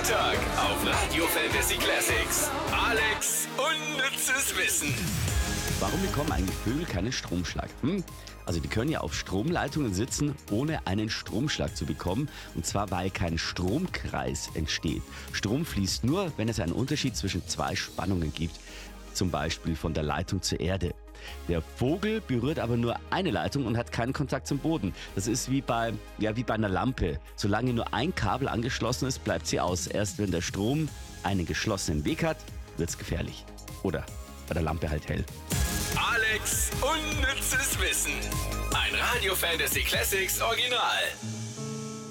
Montag auf Radio Fantasy Classics. Alex unnützes Wissen. Warum bekommen eigentlich Vögel keinen Stromschlag? Also die können ja auf Stromleitungen sitzen, ohne einen Stromschlag zu bekommen. Und zwar, weil kein Stromkreis entsteht. Strom fließt nur, wenn es einen Unterschied zwischen zwei Spannungen gibt. Zum Beispiel von der Leitung zur Erde. Der Vogel berührt aber nur eine Leitung und hat keinen Kontakt zum Boden. Das ist wie bei einer Lampe. Solange nur ein Kabel angeschlossen ist, bleibt sie aus. Erst wenn der Strom einen geschlossenen Weg hat, wird's gefährlich. Oder bei der Lampe halt hell. Alex unnützes Wissen. Ein Radio Fantasy Classics Original.